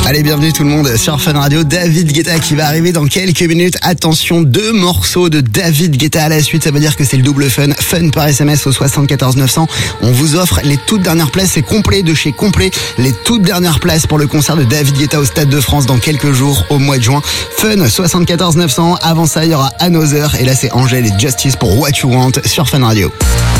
Allez, bienvenue tout le monde sur Fun Radio. David Guetta qui va arriver dans quelques minutes. Attention, 2 morceaux de David Guetta à la suite. Ça veut dire que c'est le double fun. Fun par SMS au 74 900. On vous offre les toutes dernières places. C'est complet de chez complet. Les toutes dernières places pour le concert de David Guetta au Stade de France dans quelques jours au mois de juin. Fun 74 900. Avant ça, il y aura Another. Et là, c'est Angèle et Justice pour What You Want sur Fun Radio.